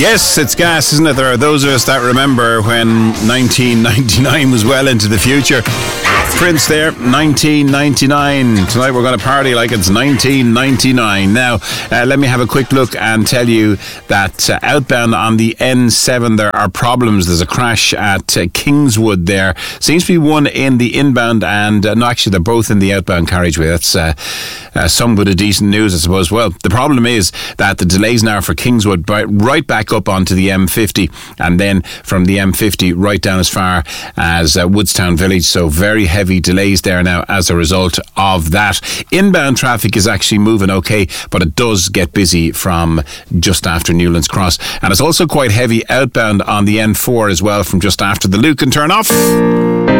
Yes, it's gas, isn't it? There are those of us that remember when 1999 was well into the future. Prince there, 1999. Tonight we're going to party like it's 1999. Now, let me have a quick look and tell you that outbound on the N7 there are problems. There's a crash at Kingswood there. Seems to be one in the inbound and, no, actually they're both in the outbound carriageway. That's some good of decent news, I suppose. Well, the problem is that the delays now for Kingswood right back up onto the M50 and then from the M50 right down as far as Woodstown Village. So very heavy delays there now as a result of that. Inbound traffic is actually moving okay, but it does get busy from just after Newlands Cross. And it's also quite heavy outbound on the N4 as well from just after the Lucan turn off.